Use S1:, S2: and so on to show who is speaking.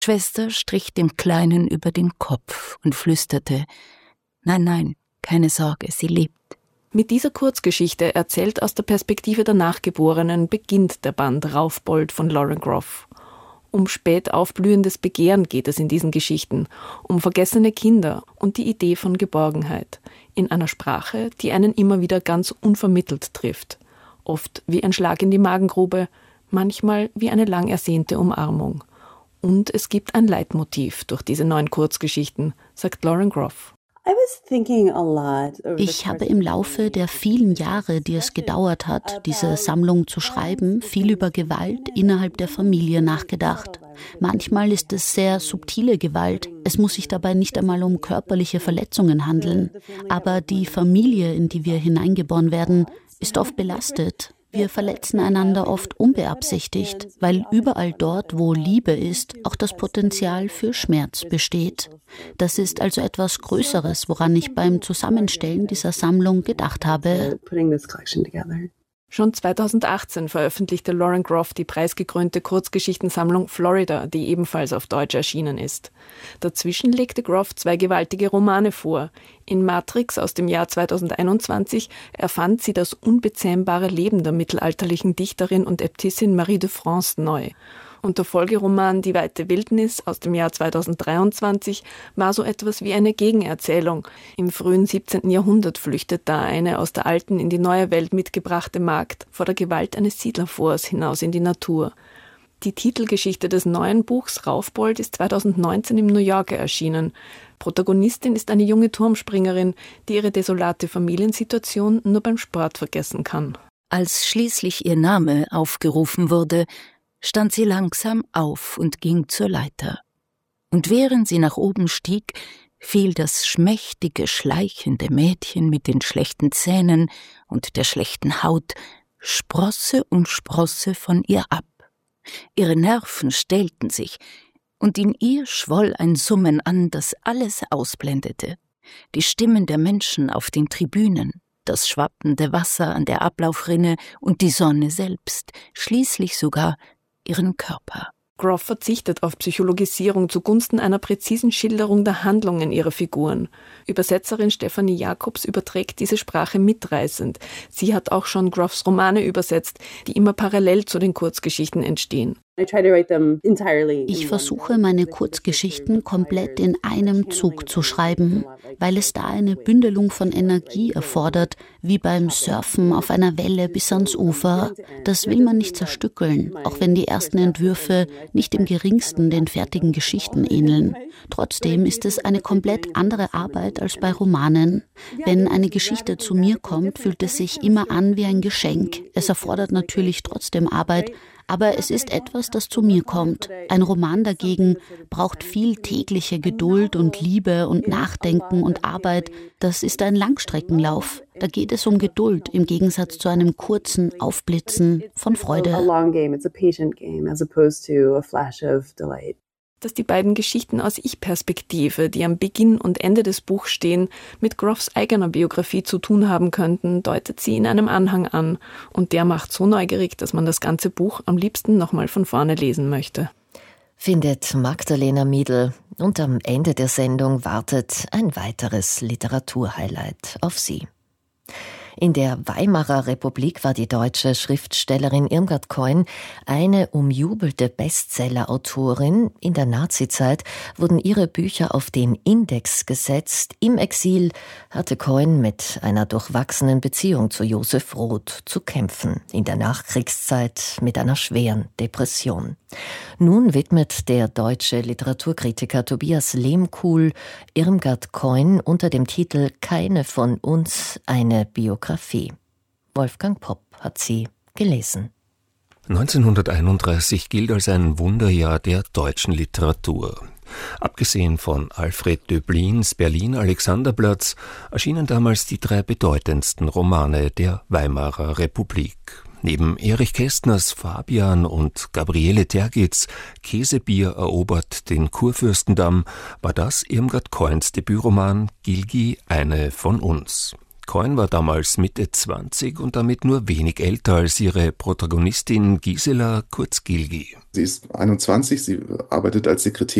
S1: Schwester strich dem Kleinen über den Kopf und flüsterte: Nein, nein, keine Sorge, sie lebt.
S2: Mit dieser Kurzgeschichte, erzählt aus der Perspektive der Nachgeborenen, beginnt der Band Raufbold von Lauren Groff. Um spät aufblühendes Begehren geht es in diesen Geschichten, um vergessene Kinder und die Idee von Geborgenheit, in einer Sprache, die einen immer wieder ganz unvermittelt trifft. Oft wie ein Schlag in die Magengrube, manchmal wie eine lang ersehnte Umarmung. Und es gibt ein Leitmotiv durch diese 9 Kurzgeschichten, sagt Lauren Groff.
S3: Ich habe im Laufe der vielen Jahre, die es gedauert hat, diese Sammlung zu schreiben, viel über Gewalt innerhalb der Familie nachgedacht. Manchmal ist es sehr subtile Gewalt. Es muss sich dabei nicht einmal um körperliche Verletzungen handeln. Aber die Familie, in die wir hineingeboren werden, ist oft belastet. Wir verletzen einander oft unbeabsichtigt, weil überall dort, wo Liebe ist, auch das Potenzial für Schmerz besteht. Das ist also etwas Größeres, woran ich beim Zusammenstellen dieser Sammlung gedacht habe.
S2: Schon 2018 veröffentlichte Lauren Groff die preisgekrönte Kurzgeschichtensammlung Florida, die ebenfalls auf Deutsch erschienen ist. Dazwischen legte Groff 2 gewaltige Romane vor. In Matrix aus dem Jahr 2021 erfand sie das unbezähmbare Leben der mittelalterlichen Dichterin und Äbtissin Marie de France neu. Und der Folgeroman Die weite Wildnis aus dem Jahr 2023 war so etwas wie eine Gegenerzählung. Im frühen 17. Jahrhundert flüchtet da eine aus der alten in die neue Welt mitgebrachte Magd vor der Gewalt eines Siedlerforts hinaus in die Natur. Die Titelgeschichte des neuen Buchs Raufbold ist 2019 im New Yorker erschienen. Protagonistin ist eine junge Turmspringerin, die ihre desolate Familiensituation nur beim Sport vergessen kann.
S1: Als schließlich ihr Name aufgerufen wurde, stand sie langsam auf und ging zur Leiter. Und während sie nach oben stieg, fiel das schmächtige, schleichende Mädchen mit den schlechten Zähnen und der schlechten Haut Sprosse um Sprosse von ihr ab. Ihre Nerven stellten sich, und in ihr schwoll ein Summen an, das alles ausblendete. Die Stimmen der Menschen auf den Tribünen, das schwappende Wasser an der Ablaufrinne und die Sonne selbst, schließlich sogar ihren Körper.
S2: Groff verzichtet auf Psychologisierung zugunsten einer präzisen Schilderung der Handlungen ihrer Figuren. Übersetzerin Stefanie Jacobs überträgt diese Sprache mitreißend. Sie hat auch schon Groffs Romane übersetzt, die immer parallel zu den Kurzgeschichten entstehen.
S3: Ich versuche, meine Kurzgeschichten komplett in einem Zug zu schreiben, weil es da eine Bündelung von Energie erfordert, wie beim Surfen auf einer Welle bis ans Ufer. Das will man nicht zerstückeln, auch wenn die ersten Entwürfe nicht im geringsten den fertigen Geschichten ähneln. Trotzdem ist es eine komplett andere Arbeit als bei Romanen. Wenn eine Geschichte zu mir kommt, fühlt es sich immer an wie ein Geschenk. Es erfordert natürlich trotzdem Arbeit, aber es ist etwas, das zu mir kommt. Ein Roman dagegen braucht viel tägliche Geduld und Liebe und Nachdenken und Arbeit. Das ist ein Langstreckenlauf. Da geht es um Geduld im Gegensatz zu einem kurzen Aufblitzen von Freude.
S2: Dass die beiden Geschichten aus Ich-Perspektive, die am Beginn und Ende des Buchs stehen, mit Groffs eigener Biografie zu tun haben könnten, deutet sie in einem Anhang an. Und der macht so neugierig, dass man das ganze Buch am liebsten nochmal von vorne lesen möchte.
S4: Findet Magdalena Miedl. Und am Ende der Sendung wartet ein weiteres Literaturhighlight auf Sie. In der Weimarer Republik war die deutsche Schriftstellerin Irmgard Keun eine umjubelte Bestseller-Autorin. In der Nazizeit wurden ihre Bücher auf den Index gesetzt. Im Exil hatte Keun mit einer durchwachsenen Beziehung zu Josef Roth zu kämpfen. In der Nachkriegszeit mit einer schweren Depression. Nun widmet der deutsche Literaturkritiker Tobias Lehmkuhl Irmgard Keun unter dem Titel »Keine von uns« eine Biografie. Wolfgang Popp hat sie gelesen.
S5: 1931 gilt als ein Wunderjahr der deutschen Literatur. Abgesehen von Alfred Döblins Berlin-Alexanderplatz erschienen damals die 3 bedeutendsten Romane der Weimarer Republik. Neben Erich Kästners Fabian und Gabriele Tergitz Käsebier erobert den Kurfürstendamm war das Irmgard Keuns Debütroman Gilgi, eine von uns. Coyne war damals Mitte 20 und damit nur wenig älter als ihre Protagonistin Gisela Kurzgilgi.
S6: Sie ist 21, sie arbeitet als Sekretärin